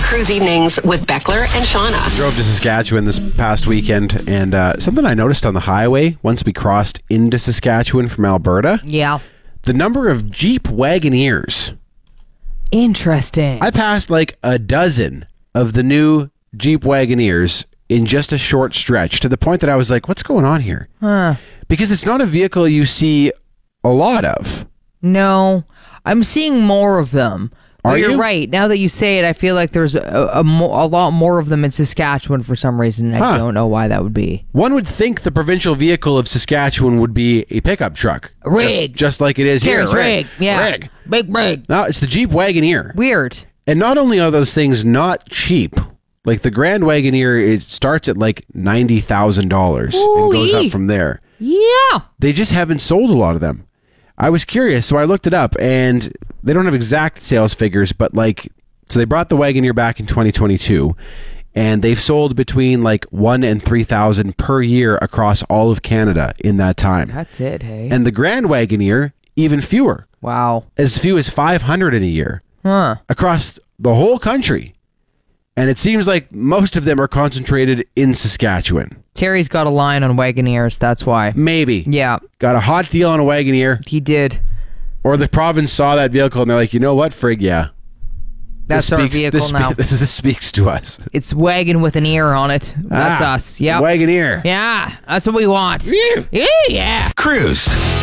Cruise Evenings with Beckler and Shauna. Drove to Saskatchewan this past weekend, and something I noticed on the highway once we crossed into Saskatchewan from Alberta, Yeah. the number of Jeep Wagoneers. Interesting. I passed like a dozen of the new Jeep Wagoneers in just a short stretch, to the point that I was like, what's going on here? Because it's not a vehicle you see a lot of. No, I'm seeing more of them. Are But you're you? right. Now that you say it, I feel like there's a lot more of them in Saskatchewan for some reason. And I don't know why that would be. One would think the provincial vehicle of Saskatchewan would be a pickup truck. Rig. Just like it is Terrace here. rig. Yeah. Rig. Big rig. No, it's the Jeep Wagoneer. Weird. And not only are those things not cheap, like the Grand Wagoneer, it starts at like $90,000 and goes up from there. Yeah. They just haven't sold a lot of them. I was curious, so I looked it up, and they don't have exact sales figures, but so they brought the Wagoneer back in 2022, and they've sold between like 1,000 and 3,000 per year across all of Canada in that time. That's it, hey. And the Grand Wagoneer, even fewer, Wow. as few as 500 in a year Huh. across the whole country. And it seems like most of them are concentrated in Saskatchewan. Terry's got a line on Wagoneers, that's why. Maybe. Yeah, Got a hot deal on a Wagoneer, he did. or the province saw that vehicle and they're like, you know what, frig, yeah. That's our vehicle now. This speaks to us. It's wagon with an ear on it. That's us. It's a Yeah. Wagoneer. Yeah, that's what we want. Yeah. Cruise.